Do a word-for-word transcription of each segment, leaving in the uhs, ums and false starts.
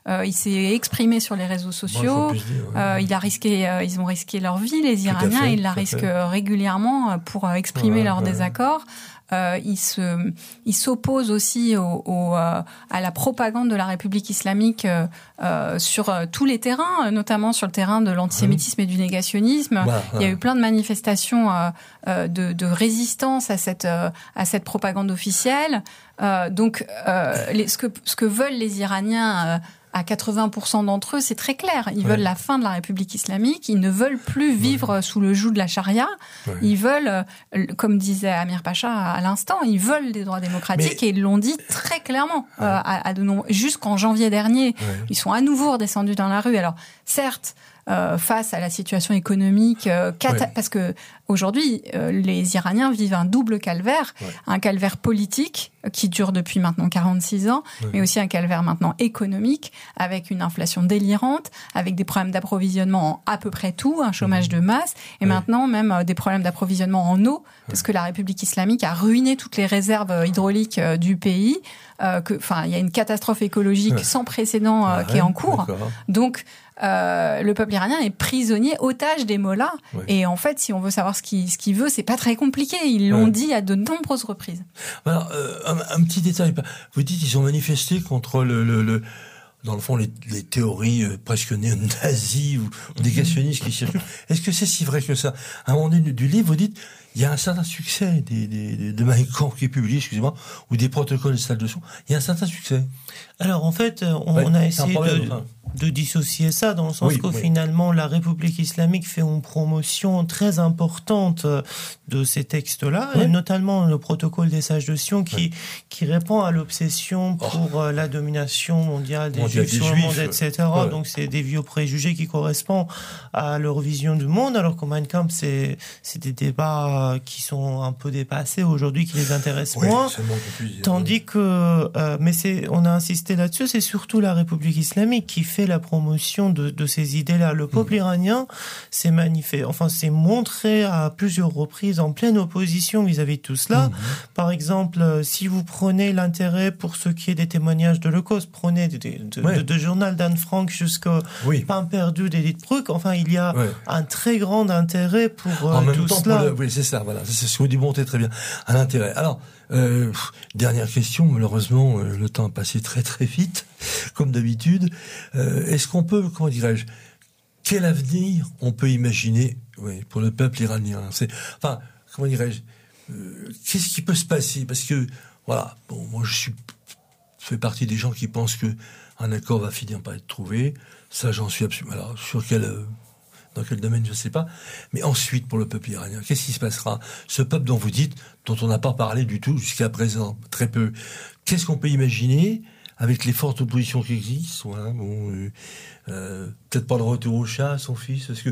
Euh, il s'est exprimé sur les réseaux sociaux. Bon, dire, ouais. euh, il a risqué, euh, ils ont risqué leur vie, les Iraniens. Fait, ils la risquent fait. régulièrement pour euh, exprimer ouais, leur ouais. désaccord. Euh, il se, il s'oppose aussi au, au, euh, à la propagande de la République islamique euh, euh, sur euh, tous les terrains, notamment sur le terrain de l'antisémitisme et du négationnisme. Bah, il y a ouais. eu plein de manifestations euh, euh, de, de résistance à cette, euh, à cette propagande officielle. Euh, donc, euh, les, ce que, ce que veulent les Iraniens. Euh, À quatre-vingts pour cent d'entre eux, c'est très clair. Ils ouais. veulent la fin de la République islamique. Ils ne veulent plus vivre ouais. sous le joug de la charia. Ouais. Ils veulent, comme disait Amir Pacha à l'instant, ils veulent des droits démocratiques Mais... et ils l'ont dit très clairement. Ouais. Euh, à, à de nombreux... Jusqu'en janvier dernier, ouais. ils sont à nouveau redescendus dans la rue. Alors, certes, euh, face à la situation économique, euh, cata... ouais. parce que aujourd'hui, euh, les Iraniens vivent un double calvaire, ouais. un calvaire politique qui dure depuis maintenant quarante-six ans, ouais. mais aussi un calvaire maintenant économique, avec une inflation délirante, avec des problèmes d'approvisionnement en à peu près tout, un chômage de masse, et ouais. maintenant même euh, des problèmes d'approvisionnement en eau, parce que la République islamique a ruiné toutes les réserves hydrauliques euh, du pays. Euh, que, enfin, il y a une catastrophe écologique ouais. sans précédent euh, ouais, qui est en cours. D'accord. Donc, euh, le peuple iranien est prisonnier, otage des mollahs. Ouais. Et en fait, si on veut savoir ce qu'il, ce qu'il veut, c'est pas très compliqué. Ils l'ont ouais. dit à de nombreuses reprises. Alors, euh, un, un petit détail. Vous dites qu'ils ont manifesté contre le, le, le dans le fond, les, les théories euh, presque néo-nazies ou négationnistes qui circulent. Est-ce que c'est si vrai que ça? À un moment donné du livre, vous dites il y a un certain succès des, des, des, de Mein Kampf qui est publié, excusez-moi, ou des protocoles de salle de son. Il y a un certain succès. Alors, en fait, on, ouais, on a essayé problème, de, enfin. de dissocier ça dans le sens oui, que oui. finalement, la République islamique fait une promotion très importante de ces textes-là, oui. et notamment le protocole des sages de Sion qui, oui. qui répond à l'obsession pour oh. la domination mondiale des Juifs sur le monde, et cetera. Ouais. Donc, c'est des vieux préjugés qui correspondent à leur vision du monde, alors que Mein Kampf, c'est, c'est des débats qui sont un peu dépassés aujourd'hui, qui les intéressent oui, moins. Dire, tandis oui. que, euh, mais c'est, on a insisté là-dessus, c'est surtout la République islamique qui fait la promotion de, de ces idées-là. Le peuple mmh. iranien s'est manifesté, enfin, s'est montré à plusieurs reprises en pleine opposition vis-à-vis de tout cela. Mmh. Par exemple, si vous prenez l'intérêt pour ce qui est des témoignages de l'Holocauste, prenez de, de, de, oui. de, de journal d'Anne Frank jusqu'au oui. Pain perdu d'Edith Bruck, enfin, il y a oui. un très grand intérêt pour en euh, même tout temps, cela. Pour le, oui, c'est ça, voilà. C'est ce que vous démontez très bien. Un intérêt. Alors, euh, dernière question, malheureusement, euh, le temps a passé très très vite, comme d'habitude. Euh, est-ce qu'on peut, comment dirais-je, quel avenir on peut imaginer, oui, pour le peuple iranien? C'est, enfin, comment dirais-je, euh, qu'est-ce qui peut se passer? Parce que, voilà, bon, moi je suis, je fais partie des gens qui pensent que un accord va finir par être trouvé. Ça, j'en suis absolument. Alors, sur quel euh, dans quel domaine, je ne sais pas. Mais ensuite, pour le peuple iranien, qu'est-ce qui se passera? Ce peuple dont vous dites, dont on n'a pas parlé du tout jusqu'à présent, très peu. Qu'est-ce qu'on peut imaginer avec les fortes oppositions qui existent? Voilà, bon, euh, euh, peut-être pas le retour au chat à son fils, parce que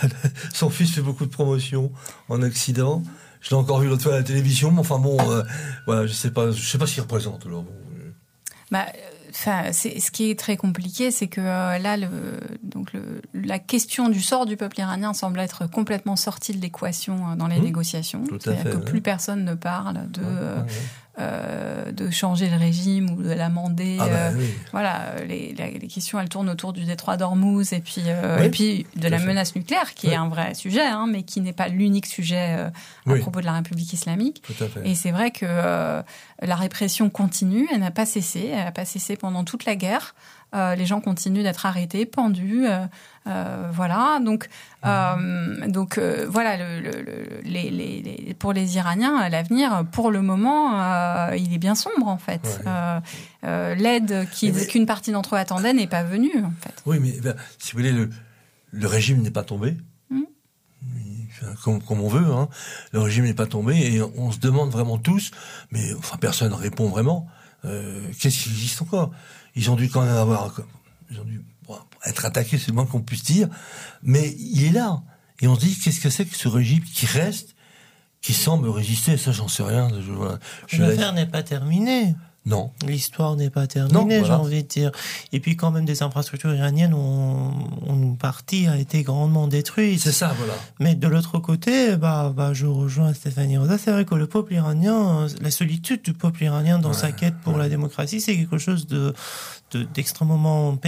son fils fait beaucoup de promotion en Occident. Je l'ai encore vu l'autre fois à la télévision, mais enfin bon, euh, voilà, je sais pas, je sais pas ce qu'il représente. Alors bon. Euh. Bah. Enfin, c'est, ce qui est très compliqué, c'est que euh, là, le, donc le, la question du sort du peuple iranien semble être complètement sortie de l'équation euh, dans les mmh, négociations. C'est-à-dire fait, que ouais. plus personne ne parle de, ouais, euh, ouais. Euh, de changer le régime ou de l'amender. Ah bah, euh, oui. Voilà, les, les questions, elles tournent autour du détroit d'Ormuz et puis euh, oui, et puis de la fait. menace nucléaire, qui oui. est un vrai sujet, hein, mais qui n'est pas l'unique sujet euh, à oui. propos de la République islamique. Tout à fait. Et c'est vrai que euh, la répression continue, elle n'a pas cessé, elle n'a pas cessé pendant toute la guerre. Euh, les gens continuent d'être arrêtés, pendus, euh, euh, voilà. Donc, euh, donc euh, voilà, le, le, le, les, les, les, pour les Iraniens, l'avenir, pour le moment, euh, il est bien sombre en fait. Ouais. Euh, euh, l'aide qui, mais, qu'une partie d'entre eux attendait n'est pas venue en fait. Oui, mais ben, si vous voulez, le, le régime n'est pas tombé. Mmh. Comme, comme on veut, hein. Le régime n'est pas tombé et on se demande vraiment tous, mais enfin personne ne répond vraiment. Euh, qu'est-ce qui existe encore? Ils ont dû quand même avoir, ils ont dû bon, être attaqués, c'est le moins qu'on puisse dire, mais il est là. Et on se dit, qu'est-ce que c'est que ce régime qui reste, qui semble résister? Ça, j'en sais rien. Je, voilà, je L'affaire laisse... n'est pas terminée. Non. L'histoire n'est pas terminée, non, voilà. j'ai envie de dire. Et puis quand même, des infrastructures iraniennes ont, ont une partie a été grandement détruite. C'est ça, voilà. Mais de l'autre côté, bah, bah, je rejoins Stéphanie Rosa. C'est vrai que le peuple iranien, la solitude du peuple iranien dans ouais, sa quête pour ouais. la démocratie, c'est quelque chose de, de, d'extrêmement